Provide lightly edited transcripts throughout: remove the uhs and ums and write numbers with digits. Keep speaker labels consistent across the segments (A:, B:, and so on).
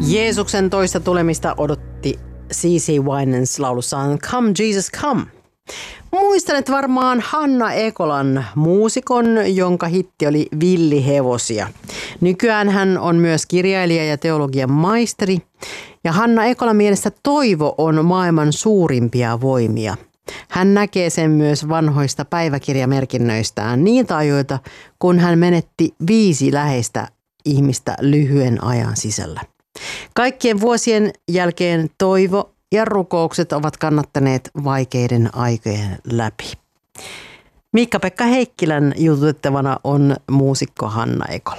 A: Jeesuksen toista tulemista odotti C.C. Winans laulussaan Come Jesus Come. Muistanet varmaan Hanna Ekolan, muusikon, jonka hitti oli Villihevosia. Nykyään hän on myös kirjailija ja teologian maisteri. Ja Hanna Ekolan mielestä toivo on maailman suurimpia voimia. Hän näkee sen myös vanhoista päiväkirjamerkinnöistään niitä ajoita, kun hän menetti 5 läheistä ihmistä lyhyen ajan sisällä. Kaikkien vuosien jälkeen toivo ja rukoukset ovat kannattaneet vaikeiden aikojen läpi. Miikka-Pekka Heikkilän jututettavana on muusikko Hanna Ekola.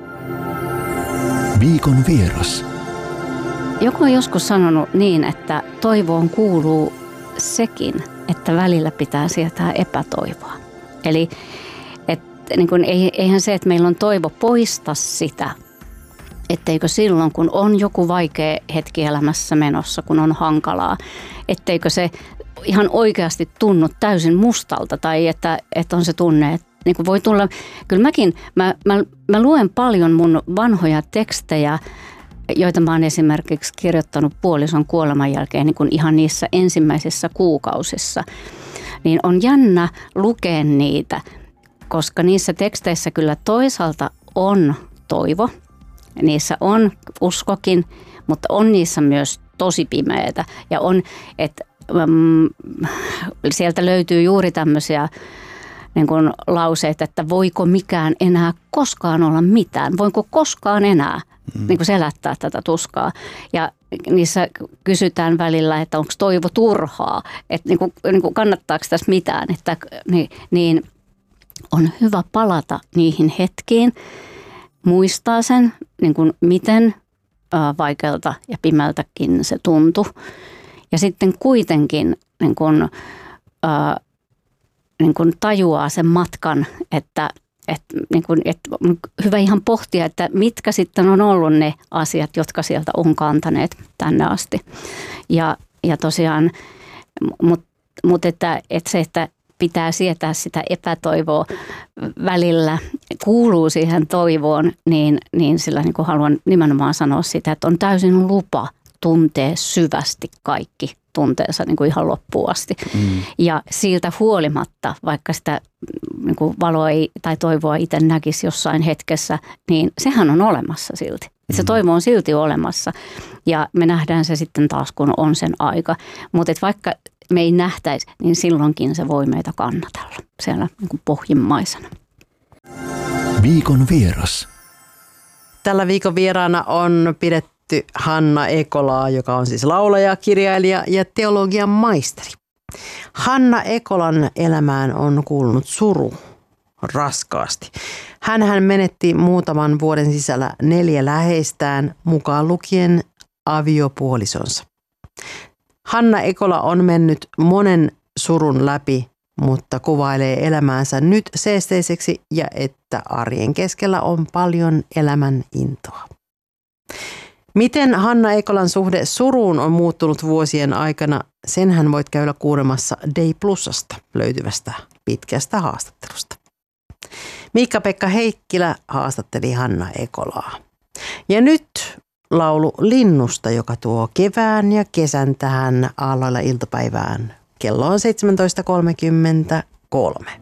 B: Viikon vieras.
C: Joku on joskus sanonut niin, että toivoon kuuluu sekin, että välillä pitää sietää epätoivoa. Eli niin kun eihän se, että meillä on toivo, poista sitä, etteikö silloin, kun on joku vaikea hetki elämässä menossa, kun on hankalaa, etteikö se ihan oikeasti tunnu täysin mustalta tai että on se tunne, että niin kuin voi tulla. Kyllä mä luen paljon mun vanhoja tekstejä, joita mä oon esimerkiksi kirjoittanut puolison kuoleman jälkeen niin kuin ihan niissä ensimmäisissä kuukausissa. Niin on jännä lukea niitä, koska niissä teksteissä kyllä toisaalta on toivo. Niissä on uskokin, mutta on niissä myös tosi pimeätä. Ja on, että sieltä löytyy juuri tämmöisiä niin kuin lauseita, että voiko mikään enää koskaan olla mitään. Voinko koskaan enää niin kuin selättää tätä tuskaa. Ja niissä kysytään välillä, että onko toivo turhaa, että niin kuin kannattaako tässä mitään. Että, niin on hyvä palata niihin hetkiin. Muistaa sen, niin kuin miten vaikealta ja pimeältäkin se tuntui. Ja sitten kuitenkin niin kuin tajuaa sen matkan, että on hyvä ihan pohtia, että mitkä sitten on ollut ne asiat, jotka sieltä on kantaneet tänne asti. Ja tosiaan, mutta että se, että pitää sietää sitä epätoivoa välillä, kuuluu siihen toivoon, niin sillä niin kuin haluan nimenomaan sanoa sitä, että on täysin lupa tuntea syvästi kaikki tunteensa niin kuin ihan loppuun asti. Ja siltä huolimatta, vaikka sitä niin kuin valoa tai toivoa itse näkisi jossain hetkessä, niin sehän on olemassa silti. Se toivo on silti olemassa ja me nähdään se sitten taas, kun on sen aika. Mutta vaikka me ei nähtäisi, niin silloinkin se voi meitä kannatella siellä niin kuin pohjimmaisena.
B: Viikon vieras.
A: Tällä viikon vieraana on pidetty Hanna Ekolaa, joka on siis laulaja, kirjailija ja teologian maisteri. Hanna Ekolan elämään on kuulunut suru raskaasti. Hänhän menetti muutaman vuoden sisällä 4 läheistään, mukaan lukien aviopuolisonsa. Hanna Ekola on mennyt monen surun läpi, mutta kuvailee elämäänsä nyt seesteiseksi ja että arjen keskellä on paljon elämän intoa. Miten Hanna Ekolan suhde suruun on muuttunut vuosien aikana, senhän voit käydä kuulemassa Day Plusasta löytyvästä pitkästä haastattelusta. Miikka-Pekka Heikkilä haastatteli Hanna Ekolaa. Ja nyt laulu linnusta, joka tuo kevään ja kesän tähän Aalloilla iltapäivään. Kello on 17.33.